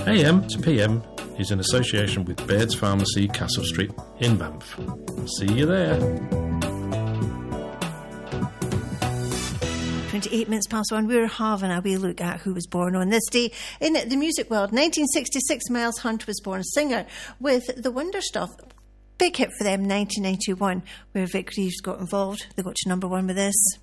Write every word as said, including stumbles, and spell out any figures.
A M to P M is in association with Baird's Pharmacy, Castle Street in Banff. See you there. twenty-eight minutes past one, we're having a wee look at who was born on this day in the music world. nineteen sixty-six, Miles Hunt was born, singer with The Wonder Stuff. Big hit for them, nineteen ninety-one, where Vic Reeves got involved. They got to number one with this.